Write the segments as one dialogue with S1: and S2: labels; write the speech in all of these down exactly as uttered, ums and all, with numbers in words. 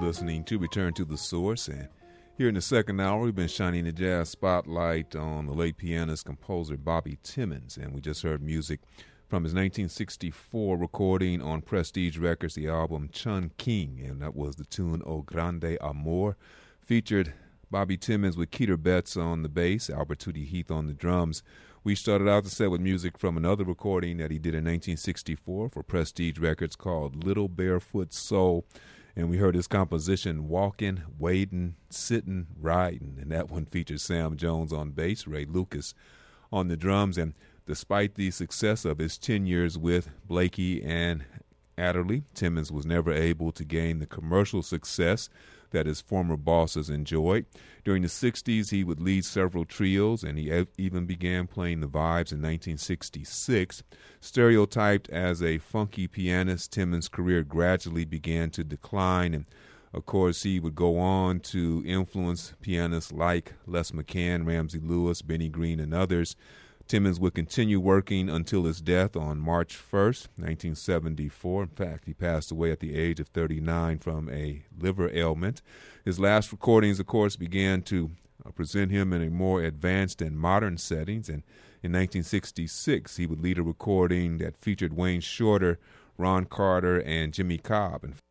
S1: listening to Return to the Source, and here in the second hour, we've been shining the jazz spotlight on the late pianist composer Bobby Timmons, and we just heard music from his nineteen sixty-four recording on Prestige Records, the album Chun King, and that was the tune O Grande Amor. Featured Bobby Timmons with Keter Betts on the bass, Albert Tootie Heath on the drums. We started out the set with music from another recording that he did in nineteen sixty-four for Prestige Records called Little Barefoot Soul. And we heard his composition, Walking, Wading, Sitting, Riding. And that one features Sam Jones on bass, Ray Lucas on the drums. And despite the success of his ten years with Blakey and Adderley, Timmons was never able to gain the commercial success that his former bosses enjoyed. During the sixties, he would lead several trios, and he ev- even began playing the vibes in nineteen sixty-six. Stereotyped as a funky pianist, Timmons' career gradually began to decline, and of course, he would go on to influence pianists like Les McCann, Ramsey Lewis, Benny Green, and others. Timmons would continue working until his death on March first, nineteen seventy-four. In fact, he passed away at the age of thirty-nine from a liver ailment. His last recordings, of course, began to uh, present him in a more advanced and modern settings. And in nineteen sixty-six, he would lead a recording that featured Wayne Shorter, Ron Carter, and Jimmy Cobb. And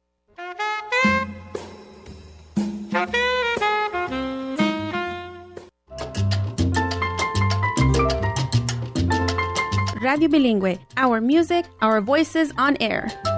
S2: Radio Bilingüe, our music, our voices on air.